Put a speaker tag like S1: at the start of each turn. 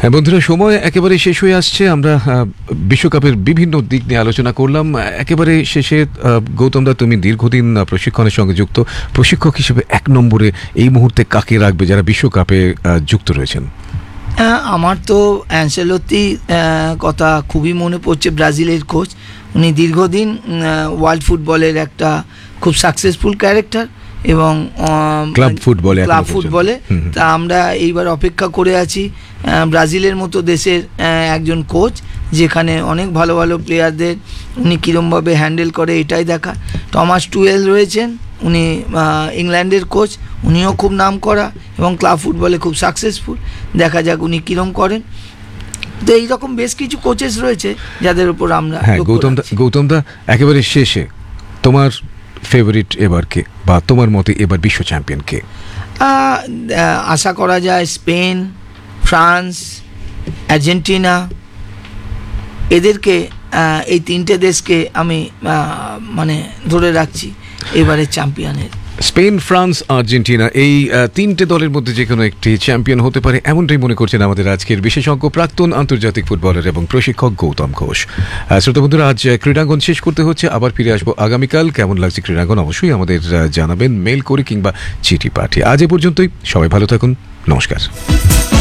S1: হ্যাঁ বন্ধুরা, সময় একেবারে শেষ হয়ে আসছে। আমরা বিশ্বকাপের বিভিন্ন দিক নিয়ে আলোচনা করলাম। একেবারে শেষে গৌতম দা, তুমি দীর্ঘদিন প্রশিক্ষণের সঙ্গে যুক্ত, প্রশিক্ষক হিসেবে এক নম্বরে এই মুহূর্তে কাকে রাখবে যারা বিশ্বকাপে যুক্ত রয়েছেন?
S2: আমার তো অ্যানসেলোত্তি কথা খুবই মনে পড়ছে, ব্রাজিলের কোচ। উনি দীর্ঘদিন ওয়ার্ল্ড ফুটবলের একটা খুব সাকসেসফুল ক্যারেক্টার এবং
S1: ক্লাব ফুটবলে
S2: তা আমরা এইবার অপেক্ষা করে আছি ব্রাজিলের মতো দেশের একজন কোচ, যেখানে অনেক ভালো ভালো প্লেয়ারদের উনি কীরমভাবে হ্যান্ডেল করে এটাই দেখা। টমাস টুয়েল রয়েছেন, উনি ইংল্যান্ডের কোচ, উনিও খুব নাম করা এবং ক্লাব ফুটবলে খুব সাকসেসফুল। দেখা যাক উনি কীরম করেন। তো এইরকম বেশ কিছু কোচেস রয়েছে যাদের উপর আমরা।
S1: গৌতম দা, একেবারে শেষে তোমার ফেভারিট এবার কে, বা তোমার মতে এবার বিশ্ব চ্যাম্পিয়ন কে?
S2: আশা করা যায় স্পেন, ফ্রান্স, আর্জেন্টিনা, এদেরকে, এই তিনটে দেশকে আমি মানে ধরে রাখছি এবারে চ্যাম্পিয়নের।
S1: স্পেন, ফ্রান্স, আর্জেন্টিনা, এই তিনটে দলের মধ্যে যে কোনো একটি চ্যাম্পিয়ন হতে পারে, এমনটাই মনে করছেন আমাদের আজকের বিশেষজ্ঞ প্রাক্তন আন্তর্জাতিক ফুটবলার এবং প্রশিক্ষক গৌতম ঘোষ। শ্রোতা বন্ধুরা, আজ ক্রীড়াঙ্গন শেষ করতে হচ্ছে, আবার ফিরে আসবো আগামীকাল। কেমন লাগছে ক্রীড়াঙ্গন অবশ্যই আমাদের জানাবেন মেল করে কিংবা চিঠি পাঠিয়ে। আজ এ পর্যন্তই, সবাই ভালো থাকুন, নমস্কার।